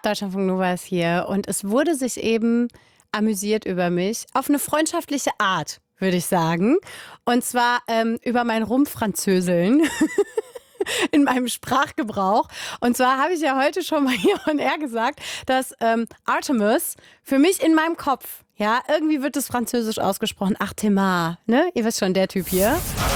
Deutschlandfunk Nova ist hier und es wurde sich eben amüsiert über mich. Auf eine freundschaftliche Art, würde ich sagen. Und zwar über mein Rumfranzöseln in meinem Sprachgebrauch. Und zwar habe ich ja heute schon mal hier on air gesagt, dass Artemis für mich in meinem Kopf, ja, irgendwie wird das französisch ausgesprochen. Artemis, ne? Ihr wisst schon, der Typ hier.